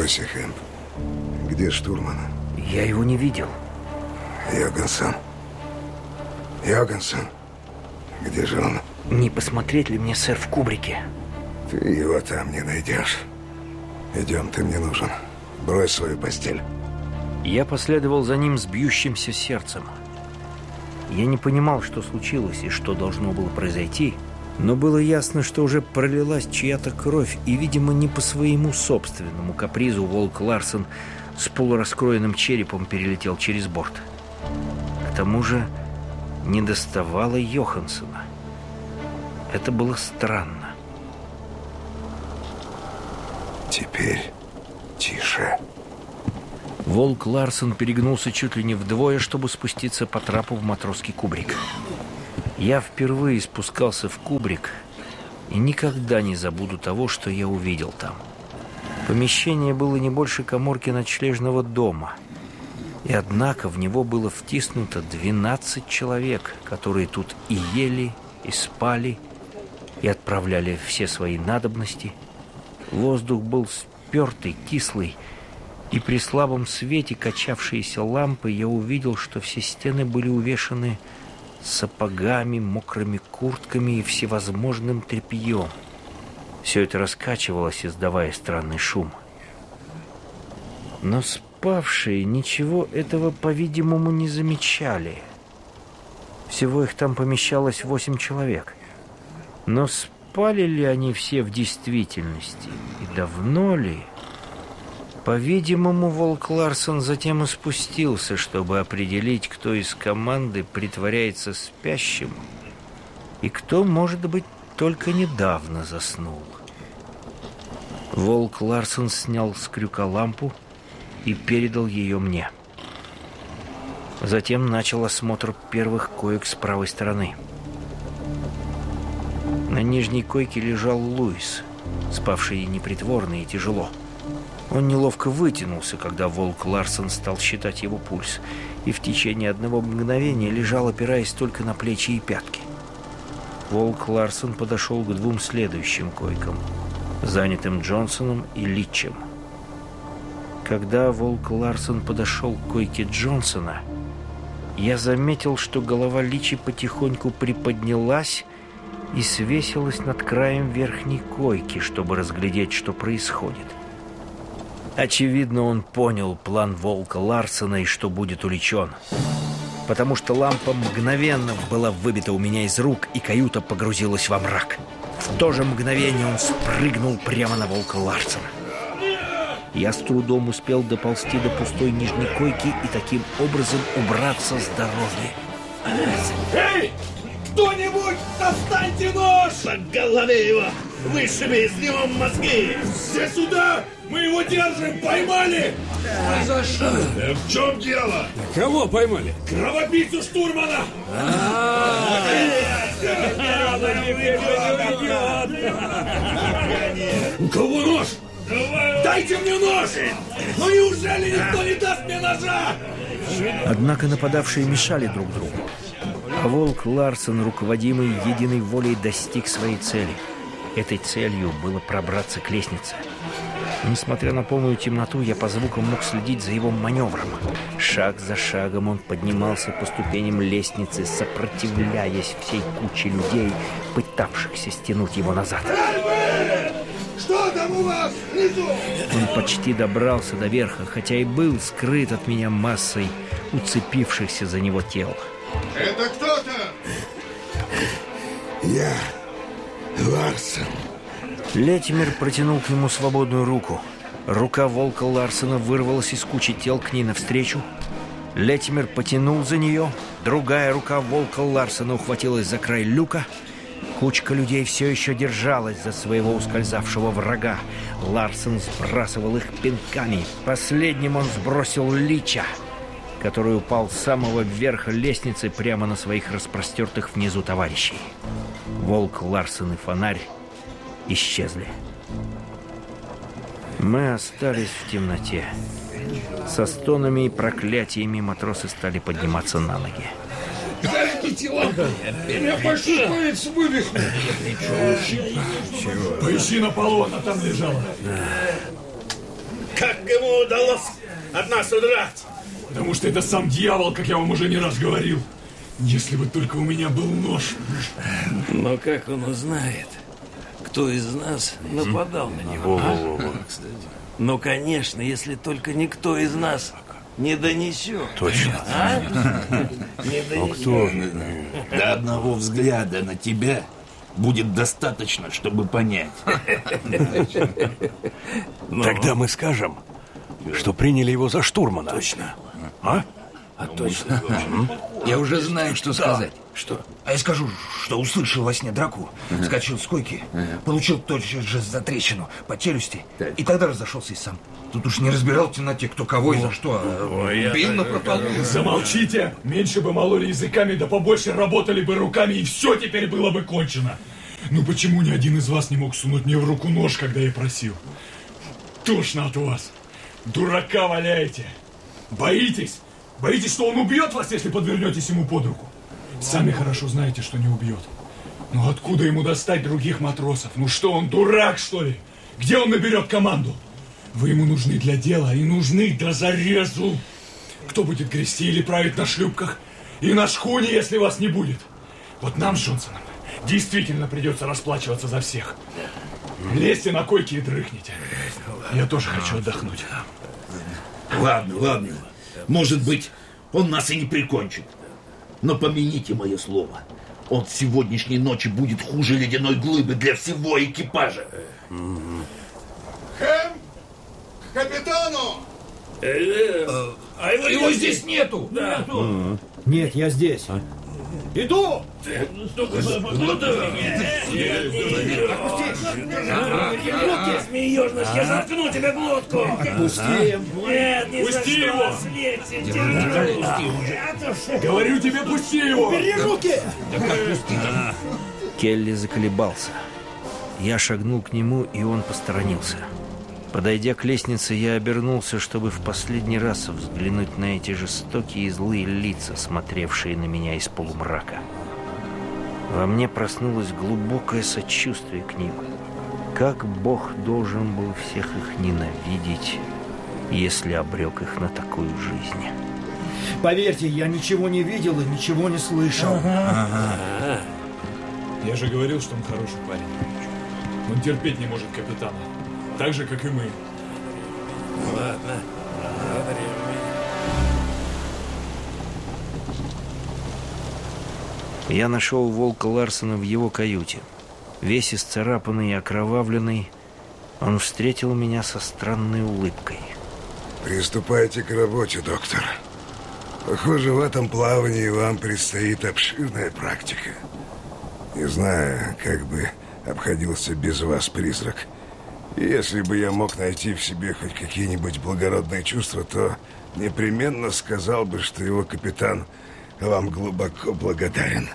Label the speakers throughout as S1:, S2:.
S1: Успокойся, Хэмп. Где штурман?
S2: Я его не видел.
S1: Йоганссон. Йоганссон. Где же он?
S2: Не посмотреть ли мне, сэр, в кубрике?
S1: Ты его там не найдешь. Идем, ты мне нужен. Брось свою постель.
S2: Я последовал за ним с бьющимся сердцем. Я не понимал, что случилось и что должно было произойти, но было ясно, что уже пролилась чья-то кровь, и, видимо, не по своему собственному капризу Волк Ларсен с полураскроенным черепом перелетел через борт. К тому же не доставало Йоханссона. Это было странно.
S1: Теперь тише.
S2: Волк Ларсен перегнулся чуть ли не вдвое, чтобы спуститься по трапу в матросский кубрик. Я впервые спускался в кубрик и никогда не забуду того, что я увидел там. Помещение было не больше каморки ночлежного дома. И однако в него было втиснуто 12 человек, которые тут и ели, и спали, и отправляли все свои надобности. Воздух был спертый, кислый, и при слабом свете качавшейся лампы я увидел, что все стены были увешаны сапогами, мокрыми куртками и всевозможным тряпьем. Все это раскачивалось, издавая странный шум. Но спавшие ничего этого, по-видимому, не замечали. Всего их там помещалось 8 человек. Но спали ли они все в действительности? И давно ли? По-видимому, Волк Ларсен затем и спустился, чтобы определить, кто из команды притворяется спящим и кто, может быть, только недавно заснул. Волк Ларсен снял с крюка лампу и передал ее мне. Затем начал осмотр первых коек с правой стороны. На нижней койке лежал Луис, спавший непритворно и тяжело. Он неловко вытянулся, когда Волк Ларсен стал считать его пульс, и в течение одного мгновения лежал, опираясь только на плечи и пятки. Волк Ларсен подошел к 2 следующим койкам, занятым Джонсоном и Литчем. Когда Волк Ларсен подошел к койке Джонсона, я заметил, что голова Личи потихоньку приподнялась и свесилась над краем верхней койки, чтобы разглядеть, что происходит. Очевидно, он понял план Волка Ларсена и что будет уличен, потому что лампа мгновенно была выбита у меня из рук, и каюта погрузилась во мрак. В то же мгновение он спрыгнул прямо на Волка Ларсена. Я с трудом успел доползти до пустой нижней койки и таким образом убраться с дороги.
S3: Эй! Кто-нибудь, достаньте нож! По голове его! Вышиби из него мозги! Все сюда! Мы его держим! Поймали! За что? В чем дело?
S4: Кого поймали?
S3: Кровопийцу штурмана! У кого нож? Дайте мне нож! Ну неужели никто не даст мне ножа?
S2: Однако нападавшие мешали друг другу. А Волк Ларсен, руководимый единой волей, достиг своей цели. Этой целью было пробраться к лестнице. Несмотря на полную темноту, я по звукам мог следить за его маневром. Шаг за шагом он поднимался по ступеням лестницы, сопротивляясь всей куче людей, пытавшихся стянуть его назад.
S3: Что там у вас внизу?
S2: Он почти добрался до верха, хотя и был скрыт от меня массой уцепившихся за него тел.
S3: Это кто там?
S1: Я Ларсен.
S2: Леттимер протянул к нему свободную руку. Рука Волка Ларсена вырвалась из кучи тел к ней навстречу. Леттимер потянул за нее. Другая рука Волка Ларсена ухватилась за край люка. Кучка людей все еще держалась за своего ускользавшего врага. Ларсен сбрасывал их пинками. Последним он сбросил Лича, который упал с самого верха лестницы прямо на своих распростертых внизу товарищей. Волк Ларсен и фонарь исчезли. Мы остались в темноте. Со стонами и проклятиями матросы стали подниматься на ноги.
S3: Дайте тела! Меня пошипает с вывихом! Поищи на полу, она там лежала. Как ему удалось от нас удрать?
S4: Потому что это сам дьявол, как я вам уже не раз говорил. Если бы только у меня был нож.
S5: Но как он узнает, кто из нас нападал на него? Ну, конечно, если только никто из нас не донесет.
S6: Точно.
S5: Не донесет.
S6: Кто? До одного взгляда на тебя будет достаточно, чтобы понять.
S7: Тогда мы скажем, что приняли его за штурмана.
S6: Точно.
S7: А?
S6: Точно.
S8: Я уже знаю, что сказать.
S6: Что?
S8: А я скажу, что услышал во сне драку, вскочил с койки, получил тотчас же затрещину по челюсти, и тогда разошелся и сам. Тут уж не разбирал в темноте, кто кого и за что, бил на прополу.
S4: Замолчите! Меньше бы мололи языками, да побольше работали бы руками, и все теперь было бы кончено. Ну почему ни один из вас не мог сунуть мне в руку нож, когда я просил? Тошно от вас. Дурака валяете. Боитесь? Боитесь, что он убьет вас, если подвернетесь ему под руку? Сами хорошо знаете, что не убьет. Но откуда ему достать других матросов? Ну что, он дурак, что ли? Где он наберет команду? Вы ему нужны для дела и нужны до зарезу. Кто будет грести или править на шлюпках? И на шхуне, если вас не будет. Вот нам с Джонсоном действительно придется расплачиваться за всех. Лезьте на койки и дрыхните. Я тоже хочу отдохнуть.
S6: Ладно. Может быть, он нас и не прикончит. Но помяните мое слово. Он с сегодняшней ночи будет хуже ледяной глыбы для всего экипажа.
S3: Хэм! К капитану!
S5: А его здесь нету.
S9: Нет, я здесь.
S3: Иду!
S5: Смеешь, я заткну тебе глотку.
S9: Отпусти.
S5: Нет, не
S4: Пусти его! Говорю тебе, пусти его!
S9: Бери руки!
S2: Келли заколебался. Я шагнул к нему, и он посторонился. Подойдя к лестнице, я обернулся, чтобы в последний раз взглянуть на эти жестокие и злые лица, смотревшие на меня из полумрака. Во мне проснулось глубокое сочувствие к ним. Как Бог должен был всех их ненавидеть, если обрек их на такую жизнь?
S9: Поверьте, я ничего не видел и ничего не слышал.
S4: Я же говорил, что он хороший парень. Он терпеть не может капитана. Так же, как и мы.
S5: Ладно.
S2: Я нашел Волка Ларсена в его каюте. Весь исцарапанный и окровавленный, он встретил меня со странной улыбкой.
S1: Приступайте к работе, доктор. Похоже, в этом плавании вам предстоит обширная практика. Не знаю, как бы обходился без вас призрак. И если бы я мог найти в себе хоть какие-нибудь благородные чувства, то непременно сказал бы, что его капитан вам глубоко благодарен.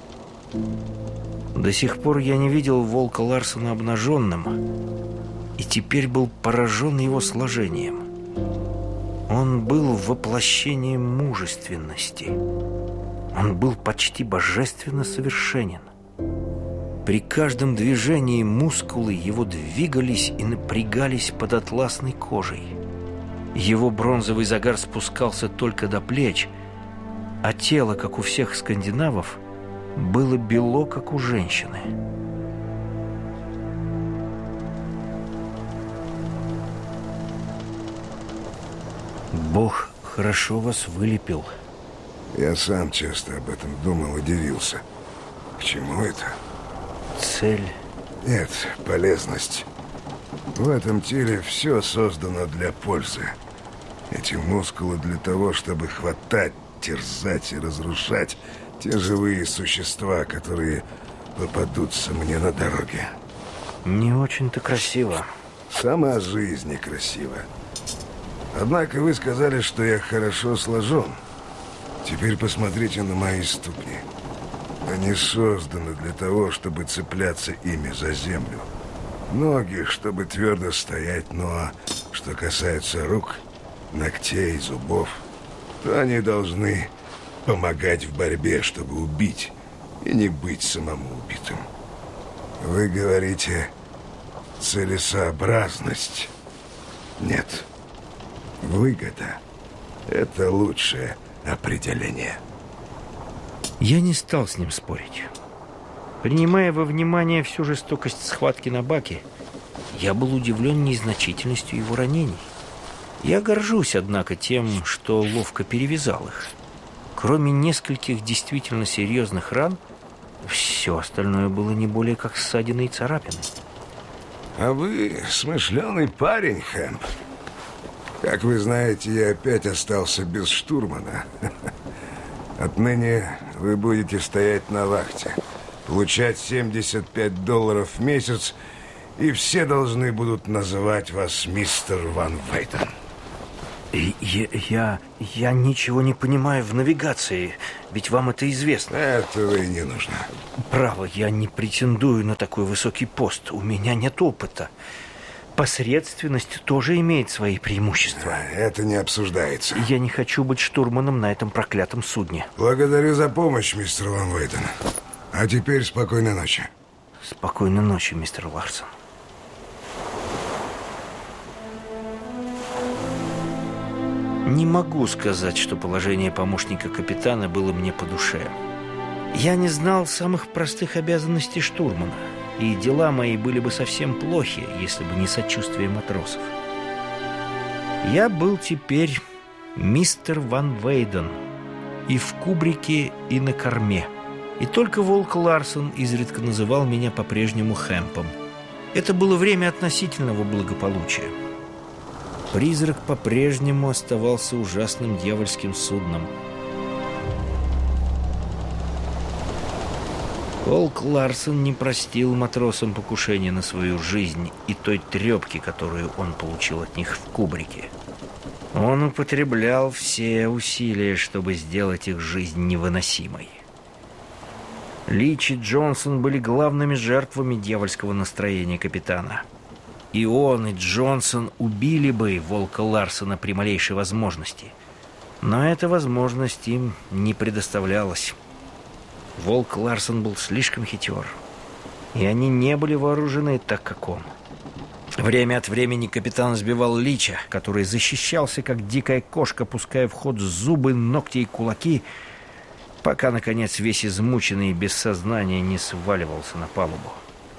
S2: До сих пор я не видел Волка Ларсена обнаженным, и теперь был поражен его сложением. Он был воплощением мужественности. Он был почти божественно совершенен. При каждом движении мускулы его двигались и напрягались под атласной кожей. Его бронзовый загар спускался только до плеч, а тело, как у всех скандинавов, было бело, как у женщины. Бог хорошо вас вылепил.
S1: Я сам часто об этом думал и дивился. К чему это?
S2: Цель?
S1: Нет, полезность. В этом теле все создано для пользы. Эти мускулы для того, чтобы хватать, терзать и разрушать те живые существа, которые попадутся мне на дороге.
S2: Не очень-то красиво.
S1: Сама жизнь некрасива. Однако вы сказали, что я хорошо сложен. Теперь посмотрите на мои ступни. Они созданы для того, чтобы цепляться ими за землю. Ноги, чтобы твердо стоять, но что касается рук, ногтей, зубов, то они должны помогать в борьбе, чтобы убить и не быть самому убитым. Вы говорите целесообразность. Нет. Выгода – это лучшее определение.
S2: Я не стал с ним спорить. Принимая во внимание всю жестокость схватки на баке, я был удивлен незначительностью его ранений. Я горжусь, однако, тем, что ловко перевязал их. Кроме нескольких действительно серьезных ран, все остальное было не более как ссадины и царапины.
S1: А вы смышленый парень, Хэмп. Как вы знаете, я опять остался без штурмана. Отныне вы будете стоять на вахте, получать $75 в месяц, и все должны будут называть вас мистер Ван Вейден.
S2: Я ничего не понимаю в навигации, ведь вам это известно.
S1: Этого и не нужно.
S2: Право, я не претендую на такой высокий пост, у меня нет опыта. Посредственность тоже имеет свои преимущества.
S1: Это не обсуждается.
S2: Я не хочу быть штурманом на этом проклятом судне.
S1: Благодарю за помощь, мистер Ван Вейден. А теперь спокойной ночи.
S2: Спокойной ночи, мистер Ларсон. Не могу сказать, что положение помощника капитана было мне по душе. Я не знал самых простых обязанностей штурмана, и дела мои были бы совсем плохи, если бы не сочувствие матросов. Я был теперь мистер Ван Вейден и в кубрике, и на корме. И только Волк Ларсон изредка называл меня по-прежнему Хэмпом. Это было время относительного благополучия. Призрак по-прежнему оставался ужасным дьявольским судном. Волк Ларсон не простил матросам покушения на свою жизнь и той трепки, которую он получил от них в кубрике. Он употреблял все усилия, чтобы сделать их жизнь невыносимой. Лич и Джонсон были главными жертвами дьявольского настроения капитана. И он, и Джонсон убили бы Волка Ларсона при малейшей возможности. Но эта возможность им не предоставлялась. Волк Ларсон был слишком хитер, и они не были вооружены так, как он. Время от времени капитан сбивал Лича, который защищался, как дикая кошка, пуская в ход зубы, ногти и кулаки, пока, наконец, весь измученный и без сознания не сваливался на палубу.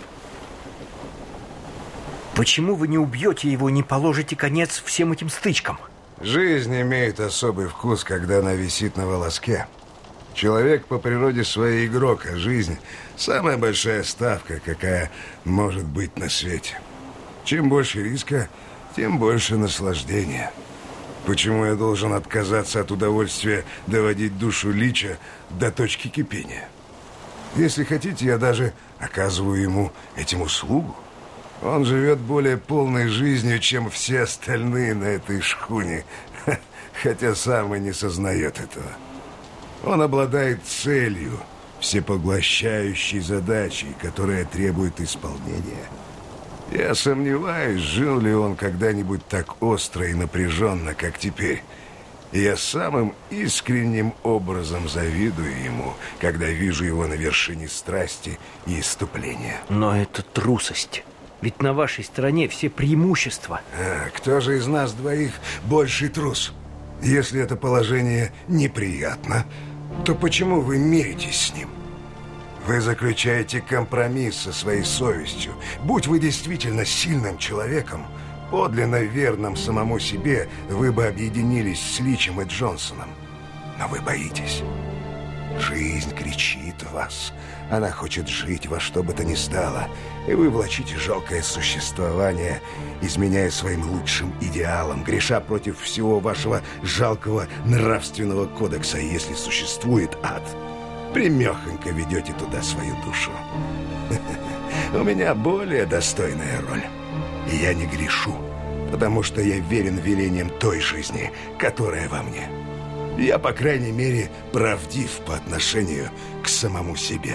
S2: Почему вы не убьете его и не положите конец всем этим стычкам?
S1: Жизнь имеет особый вкус, когда она висит на волоске. Человек по природе своей игрок, а жизнь – самая большая ставка, какая может быть на свете. Чем больше риска, тем больше наслаждения. Почему я должен отказаться от удовольствия доводить душу Лича до точки кипения? Если хотите, я даже оказываю ему этим услугу. Он живет более полной жизнью, чем все остальные на этой шхуне, хотя сам и не сознает этого. Он обладает целью, всепоглощающей задачей, которая требует исполнения. Я сомневаюсь, жил ли он когда-нибудь так остро и напряженно, как теперь. И я самым искренним образом завидую ему, когда вижу его на вершине страсти и исступления.
S2: Но это трусость. Ведь на вашей стороне все преимущества.
S1: Кто же из нас двоих больший трус? Если это положение неприятно, то почему вы миритесь с ним? Вы заключаете компромисс со своей совестью. Будь вы действительно сильным человеком, подлинно верным самому себе, вы бы объединились с Личем и Джонсоном. Но вы боитесь. Жизнь кричит в вас. Она хочет жить во что бы то ни стало. И вы влачите жалкое существование, изменяя своим лучшим идеалам, греша против всего вашего жалкого нравственного кодекса. И если существует ад, примехонько ведете туда свою душу. У меня более достойная роль. И я не грешу, потому что я верен велениям той жизни, которая во мне. Я, по крайней мере, правдив по отношению к самому себе.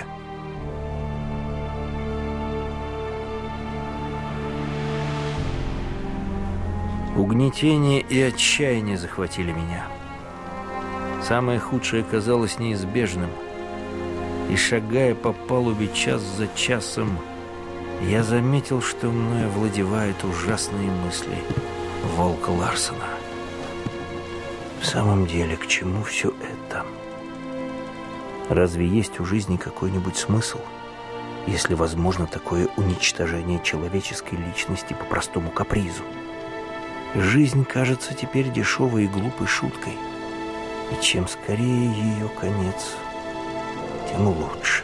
S2: Угнетение и отчаяние захватили меня. Самое худшее казалось неизбежным. И, шагая по палубе час за часом, я заметил, что мною овладевают ужасные мысли. Волка Ларсена. В самом деле, к чему все это? Разве есть у жизни какой-нибудь смысл, если возможно такое уничтожение человеческой личности по простому капризу? Жизнь кажется теперь дешевой и глупой шуткой. И чем скорее ее конец, тем лучше.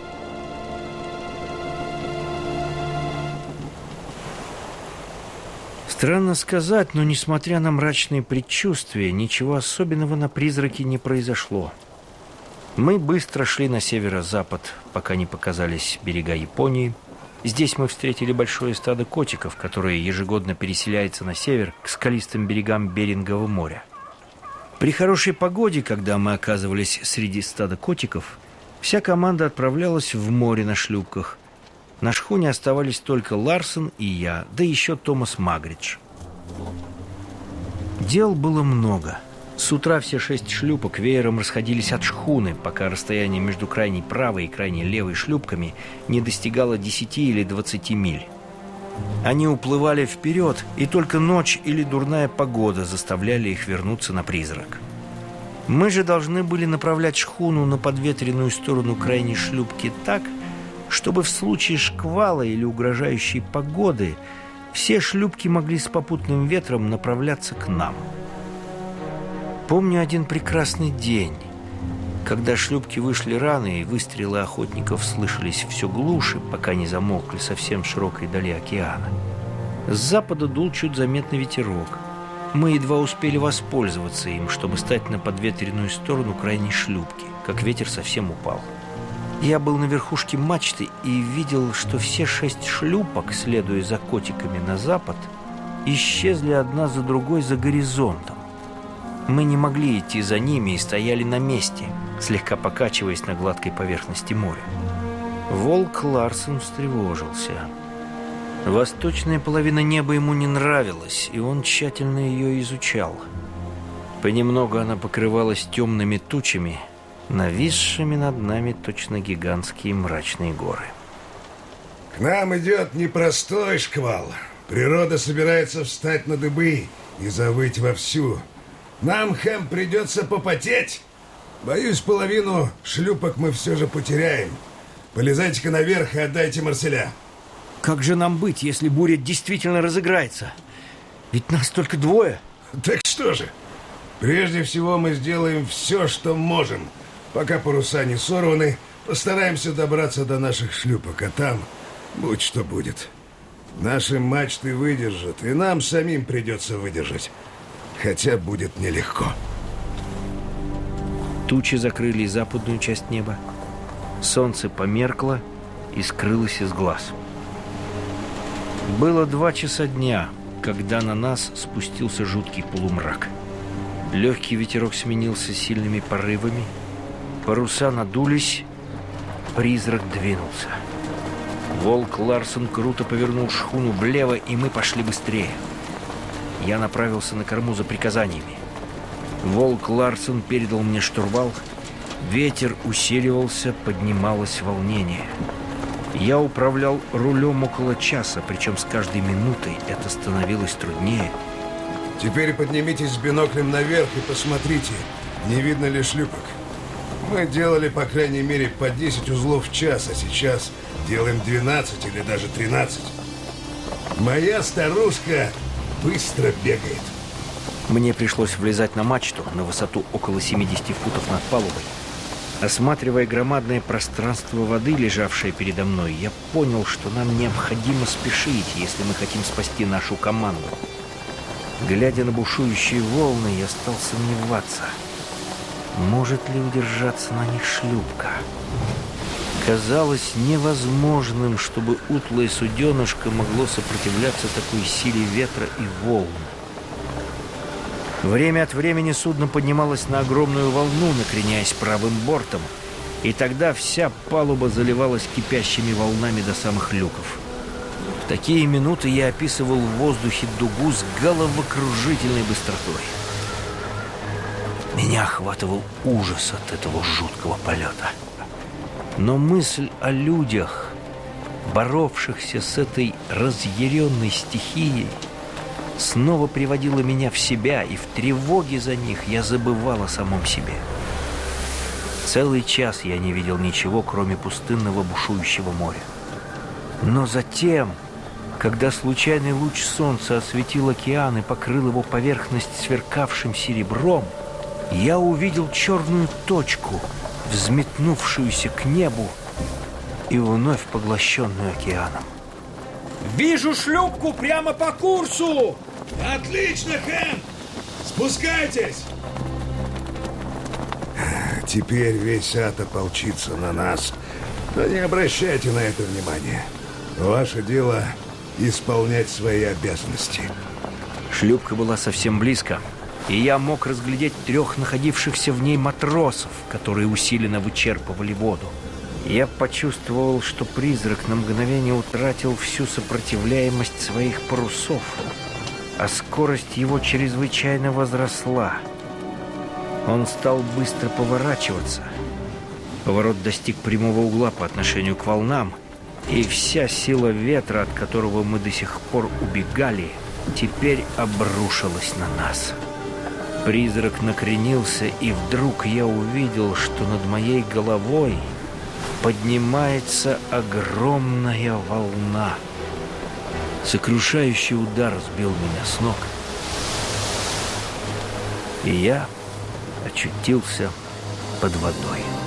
S2: Странно сказать, но несмотря на мрачные предчувствия, ничего особенного на призраке не произошло. Мы быстро шли на северо-запад, пока не показались берега Японии. Здесь мы встретили большое стадо котиков, которое ежегодно переселяется на север к скалистым берегам Берингового моря. При хорошей погоде, когда мы оказывались среди стада котиков, вся команда отправлялась в море на шлюпках. На шхуне оставались только Ларсен и я, да еще Томас Магридж. Дел было много. С утра все 6 шлюпок веером расходились от шхуны, пока расстояние между крайней правой и крайней левой шлюпками не достигало 10 или 20 миль. Они уплывали вперед, и только ночь или дурная погода заставляли их вернуться на призрак. Мы же должны были направлять шхуну на подветренную сторону крайней шлюпки так, чтобы в случае шквала или угрожающей погоды все шлюпки могли с попутным ветром направляться к нам. Помню один прекрасный день, когда шлюпки вышли рано, и выстрелы охотников слышались все глуше, пока не замолкли совсем в широкой дали океана. С запада дул чуть заметный ветерок. Мы едва успели воспользоваться им, чтобы стать на подветренную сторону крайней шлюпки, как ветер совсем упал. Я был на верхушке мачты и видел, что все 6 шлюпок, следуя за котиками на запад, исчезли одна за другой за горизонтом. Мы не могли идти за ними и стояли на месте, слегка покачиваясь на гладкой поверхности моря. Волк Ларсен встревожился. Восточная половина неба ему не нравилась, и он тщательно ее изучал. Понемногу она покрывалась темными тучами, нависшими над нами точно гигантские мрачные горы.
S1: К нам идет непростой шквал. Природа собирается встать на дыбы и завыть вовсю. Нам, Хэм, придется попотеть. Боюсь, половину шлюпок мы все же потеряем. Полезайте-ка наверх и отдайте Марселя.
S9: Как же нам быть, если буря действительно разыграется? Ведь нас только 2.
S1: Так что же? Прежде всего мы сделаем все, что можем. Пока паруса не сорваны, постараемся добраться до наших шлюпок, а там будь что будет. Наши мачты выдержат, и нам самим придется выдержать. Хотя будет нелегко.
S2: Тучи закрыли западную часть неба. Солнце померкло и скрылось из глаз. Было 2 часа дня, когда на нас спустился жуткий полумрак. Легкий ветерок сменился сильными порывами. Паруса надулись. Призрак двинулся. Волк Ларсен круто повернул шхуну влево, и мы пошли быстрее. Я направился на корму за приказаниями. Волк Ларсен передал мне штурвал. Ветер усиливался, поднималось волнение. Я управлял рулем около часа, причем с каждой минутой это становилось труднее.
S1: Теперь поднимитесь с биноклем наверх и посмотрите, не видно ли шлюпок. Мы делали, по крайней мере, по 10 узлов в час, а сейчас делаем 12 или даже 13. Моя старушка быстро бегает.
S2: Мне пришлось влезать на мачту на высоту около 70 футов над палубой. Осматривая громадное пространство воды, лежавшее передо мной, я понял, что нам необходимо спешить, если мы хотим спасти нашу команду. Глядя на бушующие волны, я стал сомневаться, может ли удержаться на них шлюпка. Казалось невозможным, чтобы утлое суденышко могло сопротивляться такой силе ветра и волн. Время от времени судно поднималось на огромную волну, накреняясь правым бортом, и тогда вся палуба заливалась кипящими волнами до самых люков. В такие минуты я описывал в воздухе дугу с головокружительной быстротой. Меня охватывал ужас от этого жуткого полета. Но мысль о людях, боровшихся с этой разъяренной стихией, снова приводила меня в себя, и в тревоге за них я забывал о самом себе. Целый час я не видел ничего, кроме пустынного бушующего моря. Но затем, когда случайный луч солнца осветил океан и покрыл его поверхность сверкавшим серебром, я увидел черную точку, взметнувшуюся к небу и вновь поглощенную океаном.
S9: Вижу шлюпку прямо по курсу!
S3: Отлично, Хэм! Спускайтесь!
S1: Теперь весь ад ополчится на нас. Но не обращайте на это внимания. Ваше дело — исполнять свои обязанности.
S2: Шлюпка была совсем близко, и я мог разглядеть 3 находившихся в ней матросов, которые усиленно вычерпывали воду. Я почувствовал, что призрак на мгновение утратил всю сопротивляемость своих парусов, а скорость его чрезвычайно возросла. Он стал быстро поворачиваться. Поворот достиг прямого угла по отношению к волнам, и вся сила ветра, от которого мы до сих пор убегали, теперь обрушилась на нас. Призрак накренился, и вдруг я увидел, что над моей головой поднимается огромная волна. Сокрушающий удар сбил меня с ног, и я очутился под водой.